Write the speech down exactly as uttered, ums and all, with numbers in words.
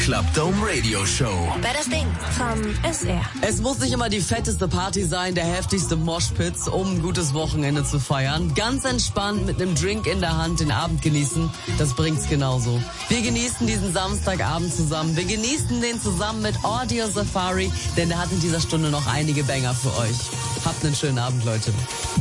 Club Dome Radio Show. Wer das Ding vom S R. Es muss nicht immer die fetteste Party sein, der heftigste Moshpit, um ein gutes Wochenende zu feiern. Ganz entspannt mit einem Drink in der Hand den Abend genießen, das bringt's genauso. Wir genießen diesen Samstagabend zusammen. Wir genießen den zusammen mit Audio Safari, denn er hat in dieser Stunde noch einige Banger für euch. Habt einen schönen Abend, Leute.